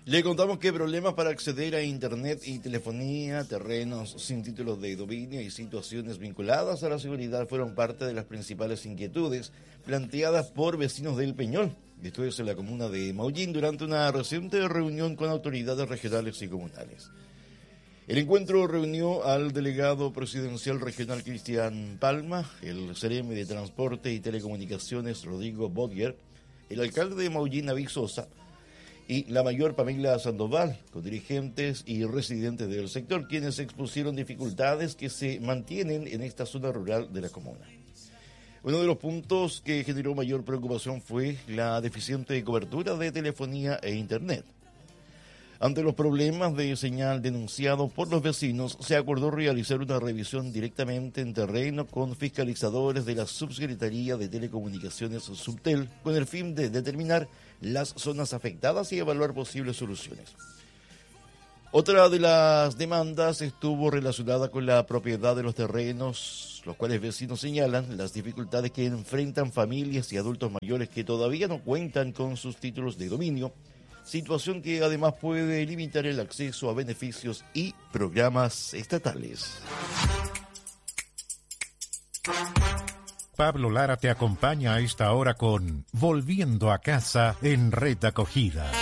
Le contamos que problemas para acceder a Internet y telefonía, terrenos sin títulos de dominio y situaciones vinculadas a la seguridad fueron parte de las principales inquietudes planteadas por vecinos del Peñol. Esto es en la comuna de Maullín durante una reciente reunión con autoridades regionales y comunales. El encuentro reunió al delegado presidencial regional Cristian Palma, el CRM de Transporte y Telecomunicaciones Rodrigo Bodger, el alcalde de Maullín David Sosa y la mayor Pamela Sandoval, con dirigentes y residentes del sector, quienes expusieron dificultades que se mantienen en esta zona rural de la comuna. Uno de los puntos que generó mayor preocupación fue la deficiente cobertura de telefonía e internet. Ante los problemas de señal denunciados por los vecinos, se acordó realizar una revisión directamente en terreno con fiscalizadores de la Subsecretaría de Telecomunicaciones Subtel, con el fin de determinar las zonas afectadas y evaluar posibles soluciones. Otra de las demandas estuvo relacionada con la propiedad de los terrenos, los cuales vecinos señalan las dificultades que enfrentan familias y adultos mayores que todavía no cuentan con sus títulos de dominio, situación que además puede limitar el acceso a beneficios y programas estatales. Pablo Lara te acompaña a esta hora con Volviendo a Casa en Red Acogida.